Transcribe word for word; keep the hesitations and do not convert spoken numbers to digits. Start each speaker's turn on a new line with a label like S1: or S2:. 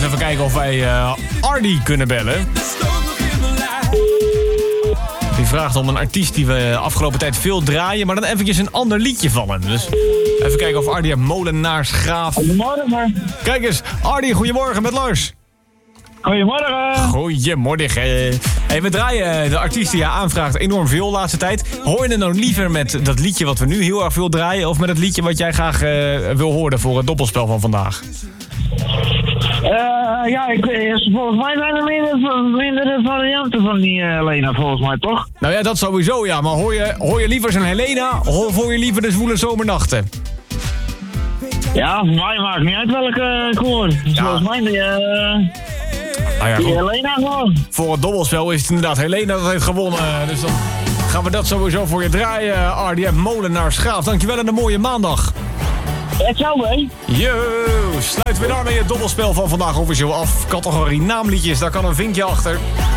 S1: even kijken of wij uh, Ardi kunnen bellen. Die vraagt om een artiest die we afgelopen tijd veel draaien, maar dan eventjes een ander liedje van hem. Dus even kijken of Ardi uit Molenaarsgraaf...
S2: Goedemorgen.
S1: Kijk eens, Ardi, goedemorgen met Lars.
S2: Goedemorgen.
S1: Goedemorgen. Hey, we draaien de artiest die je aanvraagt enorm veel de laatste tijd. Hoor je het nou liever met dat liedje wat we nu heel erg veel draaien, of met het liedje wat jij graag uh, wil horen voor het doppelspel van vandaag?
S2: Uh, ja, ik, volgens mij zijn er minder, minder varianten van die uh, Helena, volgens mij, toch?
S1: Nou ja, dat sowieso, ja. Maar hoor je, hoor je liever zo'n Helena, of hoor je liever de zwoele zomernachten?
S2: Ja, voor mij maakt niet uit welke ik hoor. Ja. Volgens mij die, uh,
S1: nou ja,
S2: die Helena gewoon.
S1: Voor het dobbelspel is het inderdaad Helena dat heeft gewonnen. Dus dan gaan we dat sowieso voor je draaien, Ardi uit Molenaarsgraaf. Dankjewel en een mooie maandag.
S2: Het zou mee.
S1: Yo, sluiten we daarmee het dobbelspel van vandaag officieel af. Categorie naamliedjes, daar kan een vinkje achter.